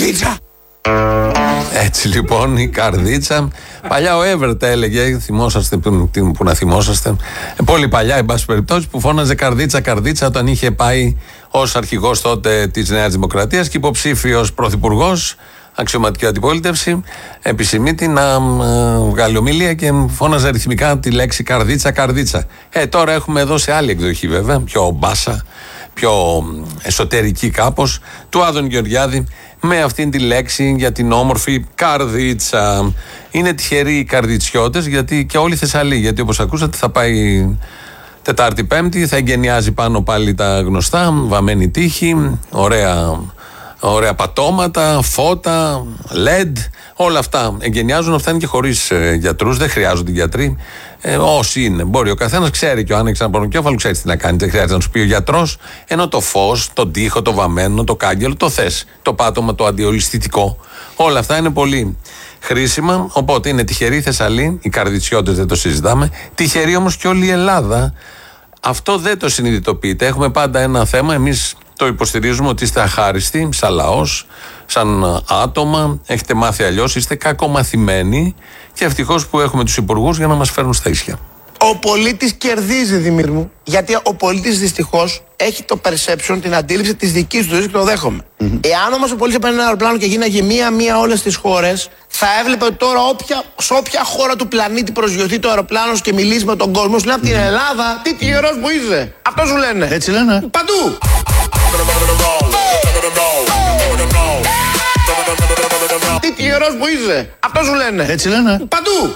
καρδίτσα. Έτσι λοιπόν η καρδίτσα. Παλιά ο Εύερτ έλεγε, θυμόσαστε που να θυμόσαστε, πολύ παλιά εν πάση περιπτώσει, που φώναζε καρδίτσα καρδίτσα όταν είχε πάει ως αρχηγός τότε της Νέας Δημοκρατίας και υποψήφιος πρωθυπουργός, αξιωματική αντιπολίτευση, επισημήτη να βγάλει ομιλία και φώναζε ρυθμικά τη λέξη καρδίτσα καρδίτσα. Τώρα έχουμε εδώ σε άλλη εκδοχή βέβαια, πιο μπάσα, πιο εσωτερική κάπως, του Άδων Γεωργιάδη, με αυτήν τη λέξη για την όμορφη καρδίτσα. Είναι τυχεροί οι καρδιτσιώτες, γιατί και όλοι Θεσσαλοί, γιατί όπως ακούσατε θα πάει Τετάρτη Πέμπτη, θα εγκαινιάζει πάνω πάλι τα γνωστά, βαμμένη τύχη, ωραία πατώματα, φώτα, LED, όλα αυτά εγκαινιάζουν. Αυτά είναι και χωρίς γιατρούς, δεν χρειάζονται γιατροί. Όσοι είναι, μπορεί ο καθένας, ξέρει και ο άνοιξε ένα πονοκέφαλο, ξέρει τι να κάνει. Δεν χρειάζεται να σου πει ο γιατρός. Ενώ το φως, τον τοίχο, το βαμμένο, το κάγκελο, το θες. Το πάτωμα, το αντιολισθητικό. Όλα αυτά είναι πολύ χρήσιμα. Οπότε είναι τυχεροί οι Θεσσαλοί, οι καρδιτσιώτες δεν το συζητάμε. Τυχεροί όμως και όλη η Ελλάδα. Αυτό δεν το συνειδητοποιείτε. Έχουμε πάντα ένα θέμα. Εμείς το υποστηρίζουμε ότι είστε αχάριστοι, σαν λαός, σαν άτομα. Έχετε μάθει αλλιώς, είστε κακομαθημένοι. Και ευτυχώς που έχουμε τους υπουργούς για να μας φέρουν στα ίσια. Ο πολίτης κερδίζει, Δημήτρη μου, γιατί ο πολίτης δυστυχώς έχει το perception, την αντίληψη της δικής του ζωής και το δέχομαι. Εάν όμως ο πολίτης έπαιρνε ένα αεροπλάνο και γίναγε μία-μία όλες τις χώρες, θα έβλεπε ότι τώρα σε όποια χώρα του πλανήτη προσγειωθεί το αεροπλάνο και μιλήσει με τον κόσμο, σου λέει από την Ελλάδα, τι τυχερός που είσαι. Αυτό σου λένε. Έτσι λένε. Παντού. Τι τυχερός που είσαι. Αυτό σου λένε. Έτσι λένε. Παντού.